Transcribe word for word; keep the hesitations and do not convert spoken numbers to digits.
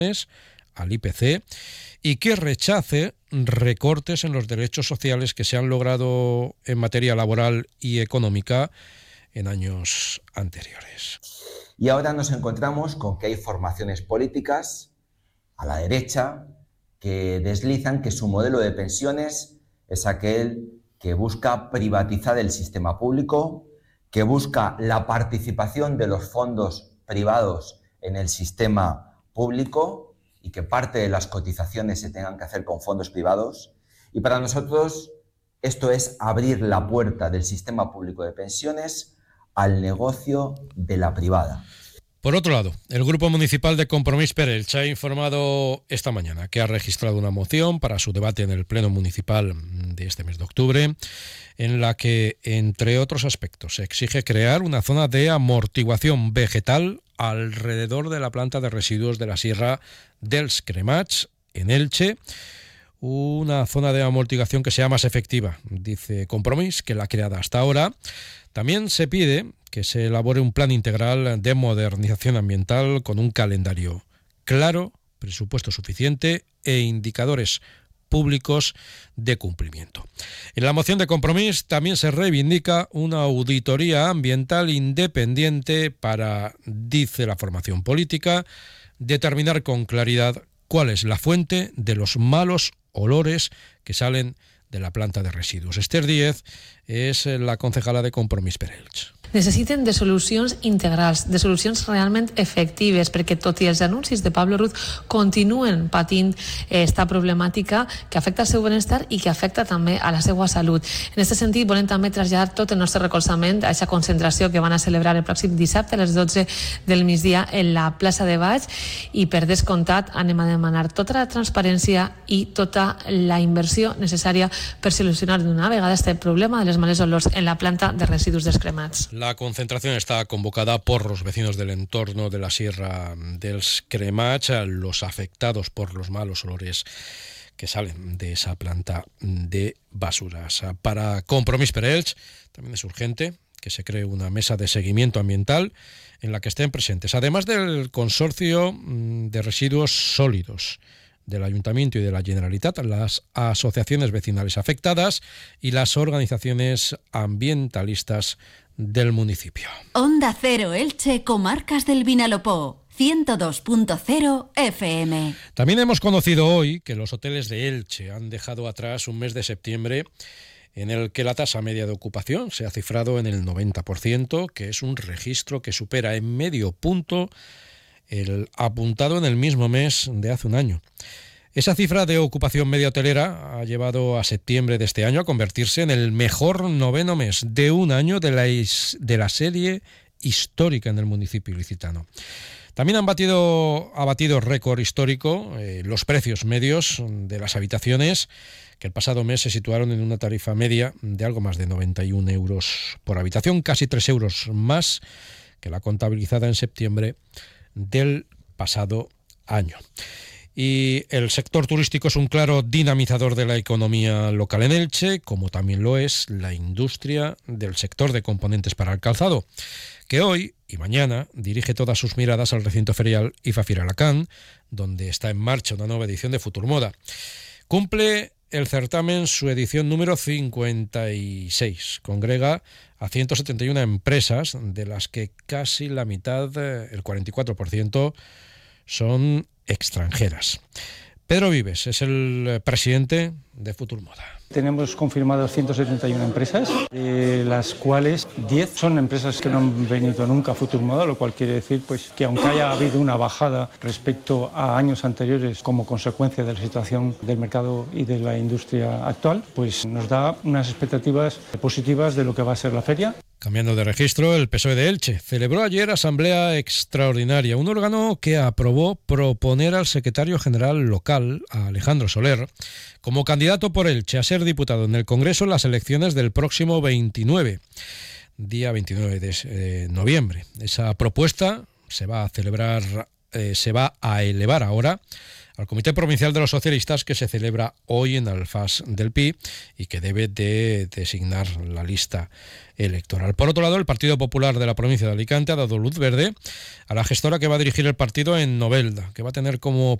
al I P C y que rechace recortes en los derechos sociales que se han logrado en materia laboral y económica en años anteriores. Y ahora nos encontramos con que hay formaciones políticas a la derecha que deslizan que su modelo de pensiones es aquel que busca privatizar el sistema público, que busca la participación de los fondos privados en el sistema público y que parte de las cotizaciones se tengan que hacer con fondos privados. Y para nosotros esto es abrir la puerta del sistema público de pensiones al negocio de la privada. Por otro lado, el Grupo Municipal de Compromís per Elche ha informado esta mañana que ha registrado una moción para su debate en el Pleno Municipal de este mes de octubre, en la que, entre otros aspectos, se exige crear una zona de amortiguación vegetal alrededor de la planta de residuos de la Sierra dels Cremats, en Elche, una zona de amortiguación que sea más efectiva, dice Compromís, que la creada hasta ahora. También se pide que se elabore un plan integral de modernización ambiental con un calendario claro, presupuesto suficiente e indicadores públicos de cumplimiento. En la moción de Compromís también se reivindica una auditoría ambiental independiente para, dice la formación política, determinar con claridad cuál es la fuente de los malos olores que salen de la planta de residuos. Esther Díez és la concejala de Compromís per Elche. Necessiten de solucions integrals, de solucions realment efectives, perquè tot i els anuncis de Pablo Ruz continuen patint esta problemàtica que afecta al seu benestar i que afecta també a la seva salut. En aquest sentit, volem també traslladar tot el nostre recolzament a aquesta concentració que van a celebrar el pròxim dissabte a les dotze del migdia en la plaça de Baix i, per descomptat, anem a demanar tota la transparència i tota la inversió necessària per solucionar d'una vegada este problema de les males olors en la planta de residus dels cremats. La concentración está convocada por los vecinos del entorno de la Sierra dels Cremats, los afectados por los malos olores que salen de esa planta de basuras. Para Compromís per Elche también es urgente que se cree una mesa de seguimiento ambiental en la que estén presentes, además del consorcio de residuos sólidos del Ayuntamiento y de la Generalitat, las asociaciones vecinales afectadas y las organizaciones ambientalistas del municipio. Onda Cero Elche, Comarcas del Vinalopó, ciento dos punto cero F M. También hemos conocido hoy que los hoteles de Elche han dejado atrás un mes de septiembre en el que la tasa media de ocupación se ha cifrado en el noventa por ciento, que es un registro que supera en medio punto el apuntado en el mismo mes de hace un año. Esa cifra de ocupación media hotelera ha llevado a septiembre de este año a convertirse en el mejor noveno mes de un año de la, is, de la serie histórica en el municipio ilicitano. También han batido, ha batido récord histórico eh, los precios medios de las habitaciones, que el pasado mes se situaron en una tarifa media de algo más de noventa y un euros por habitación, casi tres euros más que la contabilizada en septiembre del pasado año. Y el sector turístico es un claro dinamizador de la economía local en Elche, como también lo es la industria del sector de componentes para el calzado, que hoy y mañana dirige todas sus miradas al recinto ferial IFAFIR Alacant, donde está en marcha una nueva edición de Futurmoda. Cumple el certamen su edición número cincuenta y seis. Congrega a ciento setenta y una empresas, de las que casi la mitad, el cuarenta y cuatro por ciento, son extranjeras. Pedro Vives es el presidente de Futurmoda. Tenemos confirmadas ciento setenta y una empresas, de las cuales diez son empresas que no han venido nunca a Futurmoda, lo cual quiere decir pues, que aunque haya habido una bajada respecto a años anteriores como consecuencia de la situación del mercado y de la industria actual, pues nos da unas expectativas positivas de lo que va a ser la feria. Cambiando de registro, el P S O E de Elche celebró ayer asamblea extraordinaria, un órgano que aprobó proponer al secretario general local, a Alejandro Soler, como candidato por Elche a ser diputado en el Congreso en las elecciones del próximo veintinueve, día veintinueve de noviembre. Esa propuesta se va a celebrar, eh, se va a elevar ahora al Comité Provincial de los Socialistas, que se celebra hoy en Alfás del Pi y que debe de designar la lista electoral. Por otro lado, el Partido Popular de la provincia de Alicante ha dado luz verde a la gestora que va a dirigir el partido en Novelda, que va a tener como